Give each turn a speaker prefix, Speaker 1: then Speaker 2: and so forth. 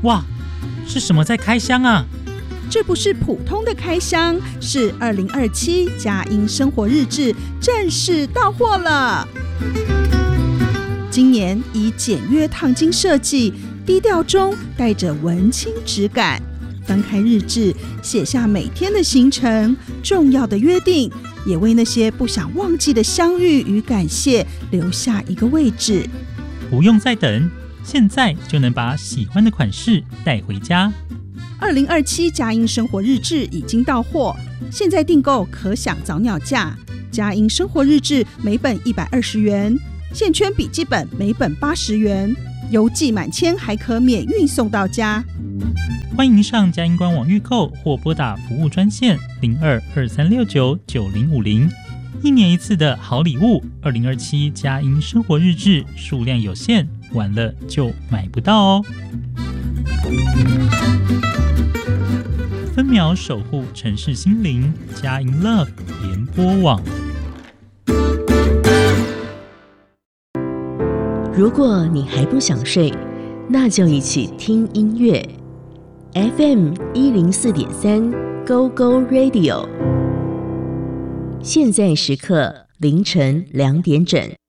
Speaker 1: 哇，是什么在开箱啊？
Speaker 2: 这不是普通的开箱，是2027佳音生活日志正式到货了。今年以简约烫金设计，低调中带着文青质感。翻开日志，写下每天的行程、重要的约定，也为那些不想忘记的相遇与感谢留下一个位置。
Speaker 1: 不用再等，现在就能把喜欢的款式带回家。
Speaker 2: 2027佳音生活日志已经到货，现在订购可享早鸟价。佳音生活日志每本120元，线圈笔记本每本80元，邮寄满千还可免运送到家。
Speaker 1: 欢迎上佳音官网预购或拨打服务专线0223699050。1年1次的好礼物，2027佳音生活日志数量有限，晚了就买不到哦。分秒守护城市心灵，佳音 Love 联播网。
Speaker 3: 如果你还不想睡，那就一起听音乐。FM 104.3 Go Go Radio， 现在时刻凌晨2点整。